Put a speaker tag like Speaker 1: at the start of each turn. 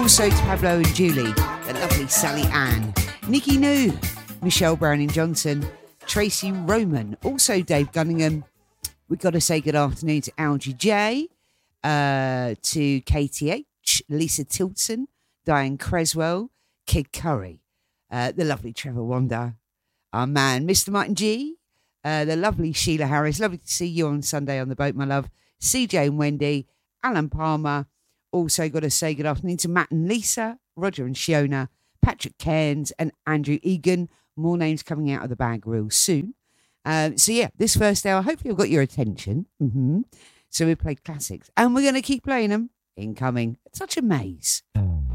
Speaker 1: Also to Pablo and Julie, the lovely Sally Ann, Nikki New, Michelle Browning-Johnson, Tracy Roman, also Dave Gunningham. We've got to say good afternoon to Algie J, to KTH, Lisa Tilton, Diane Creswell, Kid Curry, the lovely Trevor Wanda, our man, Mr. Martin G, the lovely Sheila Harris. Lovely to see you on Sunday on the boat, my love. CJ and Wendy, Alan Palmer. Also got to say good afternoon to Matt and Lisa, Roger and Shiona, Patrick Cairns and Andrew Egan. More names coming out of the bag real soon. So yeah, this first hour, hopefully I've got your attention. So we played classics and we're going to keep playing them. Incoming. It's such a maze.